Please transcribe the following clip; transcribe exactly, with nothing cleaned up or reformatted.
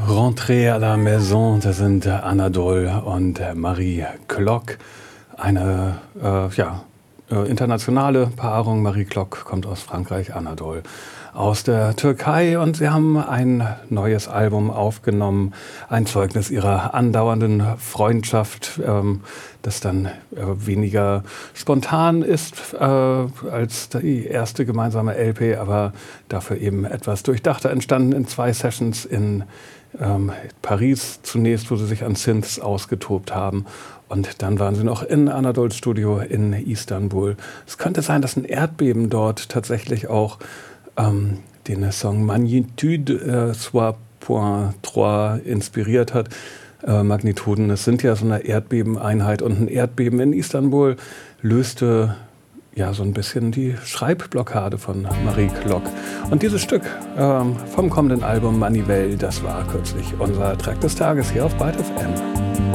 Rentrée à la Maison, das sind Anadol und Marie Klock. Eine äh, ja, äh, internationale Paarung. Marie Klock kommt aus Frankreich, Anadol aus der Türkei, und sie haben ein neues Album aufgenommen, ein Zeugnis ihrer andauernden Freundschaft, ähm, das dann äh, weniger spontan ist äh, als die erste gemeinsame L P, aber dafür eben etwas durchdachter entstanden in zwei Sessions in ähm, Paris zunächst, wo sie sich an Synths ausgetobt haben. Und dann waren sie noch in Anadols Studio in Istanbul. Es könnte sein, dass ein Erdbeben dort tatsächlich auch ähm, den Song Magnitude äh, trois Komma drei inspiriert hat. Äh, Magnituden, es sind ja so eine Erdbebeneinheit, und ein Erdbeben in Istanbul löste ja so ein bisschen die Schreibblockade von Marie Klock. Und dieses Stück ähm, vom kommenden Album Manivelle, das war kürzlich unser Track des Tages hier auf Byte F M.